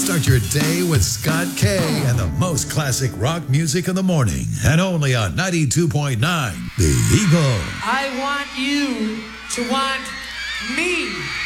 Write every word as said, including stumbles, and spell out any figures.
Start your day with Scott K and the most classic rock music in the morning. And only on ninety-two point nine, The Eagle. I want you to want me.